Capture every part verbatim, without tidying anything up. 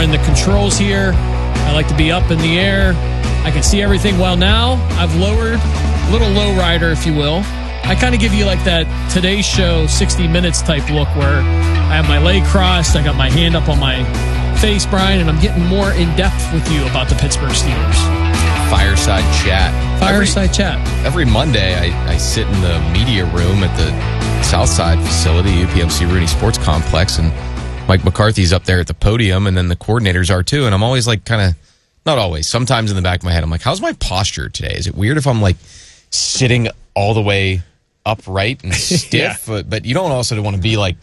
behind the controls here. I like to be up in the air. I can see everything well now. I've lowered, a little low rider, if you will. I kind of give you like that Today Show sixty minutes type look where I have my leg crossed, I got my hand up on my face, Brian, and I'm getting more in depth with you about the Pittsburgh Steelers. Fireside chat. Fireside every, chat. Every Monday, I, I sit in the media room at the Southside facility, U P M C Rooney Sports Complex, and Mike McCarthy's up there at the podium, and then the coordinators are too. And I'm always like kind of, not always, sometimes in the back of my head, I'm like, how's my posture today? Is it weird if I'm like sitting all the way upright and stiff? yeah. but, but you don't also want to be like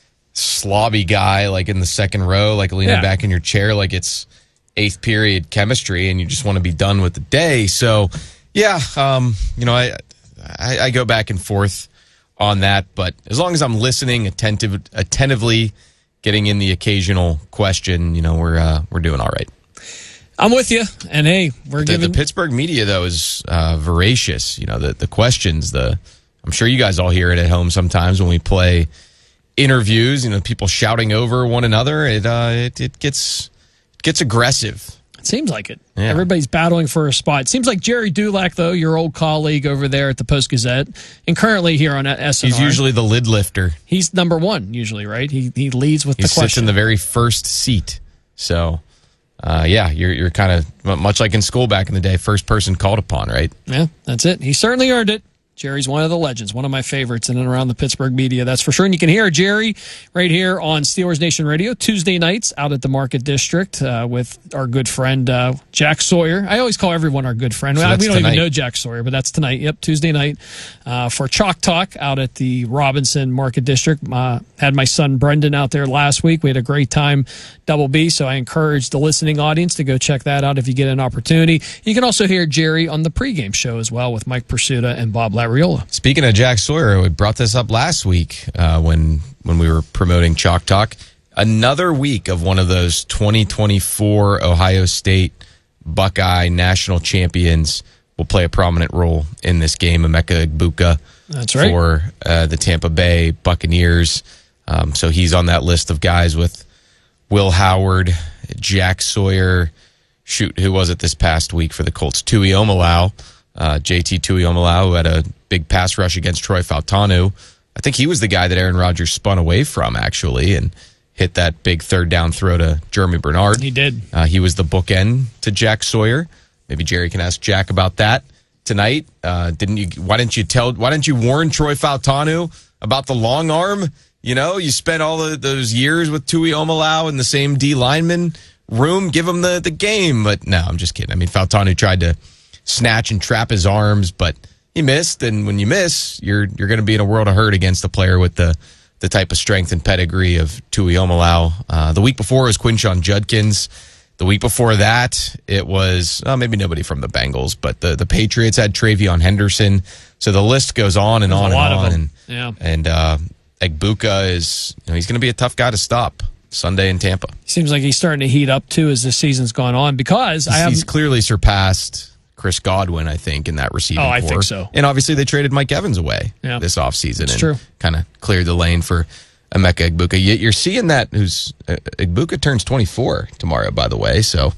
slobby guy, like in the second row, like leaning yeah. back in your chair, like it's eighth period chemistry and you just want to be done with the day. So yeah, um, you know, I, I, I go back and forth on that, but as long as I'm listening attentive, attentively, getting in the occasional question, you know, we're, uh, we're doing all right. I'm with you. And hey, we're the, giving the Pittsburgh media though is, uh, voracious. You know, the, the questions, the, I'm sure you guys all hear it at home sometimes when we play interviews, you know, people shouting over one another. It, uh, it, it gets, gets aggressive. It seems like it. Yeah. Everybody's battling for a spot. It seems like Jerry Dulac, though, your old colleague over there at the Post-Gazette, and currently here on S N R. He's usually the lid lifter. He's number one, usually, right? He he leads with he the question. He sits in the very first seat. So, uh, yeah, you're you're kind of, much like in school back in the day, first person called upon, right? Yeah, that's it. He certainly earned it. Jerry's one of the legends, one of my favorites in and around the Pittsburgh media, that's for sure. And you can hear Jerry right here on Steelers Nation Radio Tuesday nights out at the Market District uh, with our good friend uh, Jack Sawyer. I always call everyone our good friend. So we don't tonight. even know Jack Sawyer, but that's tonight. Yep, Tuesday night uh, for Chalk Talk out at the Robinson Market District. Uh, had my son Brendan out there last week. We had a great time, Double B, so I encourage the listening audience to go check that out if you get an opportunity. You can also hear Jerry on the pregame show as well with Mike Pursuta and Bob Labriola. Speaking of Jack Sawyer, we brought this up last week uh, when when we were promoting Chalk Talk. Another week of one of those twenty twenty-four Ohio State Buckeye national champions will play a prominent role in this game. Emeka Egbuka That's right. for uh, the Tampa Bay Buccaneers. Um, so he's on that list of guys with Will Howard, Jack Sawyer. Shoot, who was it this past week for the Colts? Tuiomalau. Uh, J T Tuiomalau, who had a big pass rush against Troy Fautanu. I think he was the guy that Aaron Rodgers spun away from, actually, and hit that big third down throw to Jeremy Bernard. He did. Uh, he was the bookend to Jack Sawyer. Maybe Jerry can ask Jack about that tonight. Uh, didn't you? Why didn't you tell? Why didn't you warn Troy Fautanu about the long arm? You know, you spent all the, those years with Tuiomalau in the same D lineman room. Give him the the game. But no, I'm just kidding. I mean, Fautanu tried to snatch and trap his arms, but he missed. And when you miss, you're you're going to be in a world of hurt against a player with the the type of strength and pedigree of Tuiomalau. Uh, the week before was Quinshon Judkins. The week before that, it was uh, maybe nobody from the Bengals, but the, the Patriots had Travion Henderson. So the list goes on and There's on a lot and on. of them. And, yeah. and uh, Egbuka is, you know, he's going to be a tough guy to stop Sunday in Tampa. Seems like he's starting to heat up, too, as this season's gone on because he's, I have he's clearly surpassed Chris Godwin, I think, in that receiving Oh, I core. think so. And obviously they traded Mike Evans away yeah. this offseason and true. kind of cleared the lane for Emeka Egbuka. You're seeing that who's uh, Egbuka turns twenty-four tomorrow, by the way, so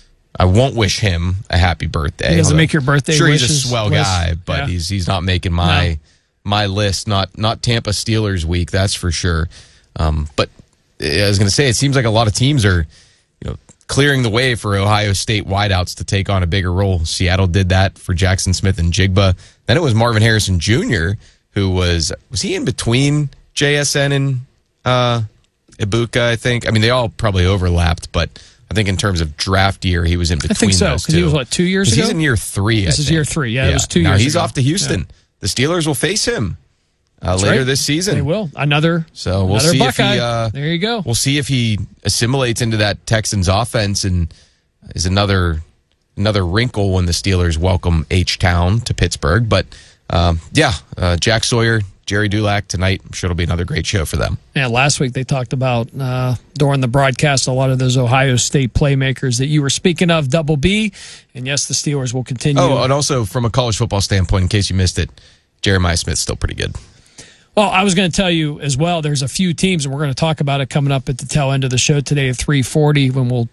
I won't wish him a happy birthday. He doesn't make your birthday Sure, wishes he's a swell list. guy, but yeah. he's he's not making my no. my list. Not not Tampa Steelers week, that's for sure. Um, but I was going to say, it seems like a lot of teams are, you know, clearing the way for Ohio State wideouts to take on a bigger role. Seattle did that for Jackson Smith and Jigba. Then it was Marvin Harrison Junior, who was was he in between J S N and uh, Egbuka, I think. I mean, they all probably overlapped, but I think in terms of draft year, he was in between I think so, those because two. he was, what, two years ago? He's in year three, This I is think. year three. Yeah, yeah. it was two now years he's ago. off to Houston. Yeah. The Steelers will face him uh, That's later right. this season. They will. Another So we'll another see Buckeye. if he. Uh, there you go. We'll see if he assimilates into that Texans offense and is another another wrinkle when the Steelers welcome H-Town to Pittsburgh. But um, yeah, uh, Jack Sawyer, Jerry Dulac tonight. I'm sure it'll be another great show for them. Yeah, last week they talked about uh, during the broadcast a lot of those Ohio State playmakers that you were speaking of, Double B. And yes, the Steelers will continue. Oh, and also from a college football standpoint, in case you missed it, Jeremiah Smith's still pretty good. Well, I was going to tell you as well, there's a few teams, and we're going to talk about it coming up at the tail end of the show today at three forty when we'll